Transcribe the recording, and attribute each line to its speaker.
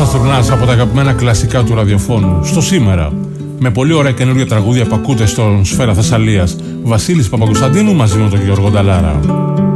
Speaker 1: Μαστρονάς από τα αγαπημένα κλασικά του ραδιοφώνου. Στο σήμερα, με πολύ ωραία καινούργια τραγούδια που ακούτε στον Σφαίρα Θεσσαλίας, Βασίλης Παπακοσταντίνου μαζί με τον Γιώργο Νταλάρα.